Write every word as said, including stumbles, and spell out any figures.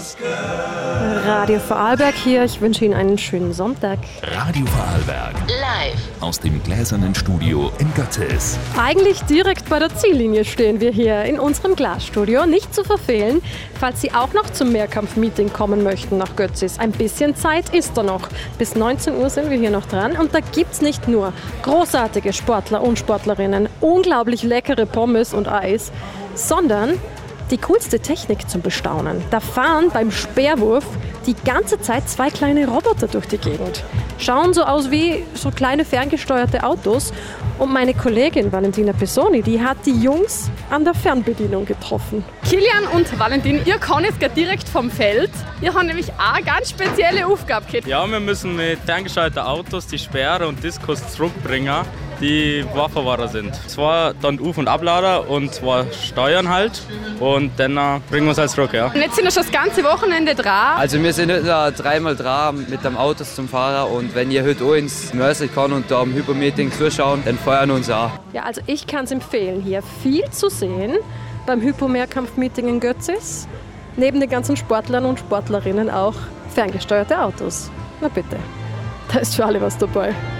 Radio Vorarlberg hier. Ich wünsche Ihnen einen schönen Sonntag. Radio Vorarlberg. Live. Aus dem gläsernen Studio in Götzis. Eigentlich direkt bei der Ziellinie stehen wir hier in unserem Glasstudio. Nicht zu verfehlen, falls Sie auch noch zum Mehrkampf-Meeting kommen möchten nach Götzis. Ein bisschen Zeit ist da noch. Bis neunzehn Uhr sind wir hier noch dran. Und da gibt's nicht nur großartige Sportler und Sportlerinnen, unglaublich leckere Pommes und Eis, sondern die coolste Technik zum Bestaunen. Da fahren beim Speerwurf die ganze Zeit zwei kleine Roboter durch die Gegend. Schauen so aus wie so kleine ferngesteuerte Autos. Und meine Kollegin Valentina Pesoni, die hat die Jungs an der Fernbedienung getroffen. Kilian und Valentin, ihr kommt jetzt direkt vom Feld. Ihr habt nämlich auch eine ganz spezielle Aufgabe gehabt. Ja, wir müssen mit ferngesteuerten Autos die Speere und Diskus zurückbringen, die Waffenware sind. Zwar dann Auf- und Ablader und zwar steuern halt und dann äh, bringen wir es halt zurück. Ja. Und jetzt sind wir schon das ganze Wochenende dran. Also wir sind heute dreimal dran mit dem Auto zum Fahrer und wenn ihr heute auch ins Mörser kann und da am Hypermeeting zuschauen, dann feuern uns auch. Ja, also ich kann es empfehlen, hier viel zu sehen beim Hypo-Mehrkampf-Meeting in Götzis. Neben den ganzen Sportlern und Sportlerinnen auch ferngesteuerte Autos. Na bitte, da ist für alle was dabei.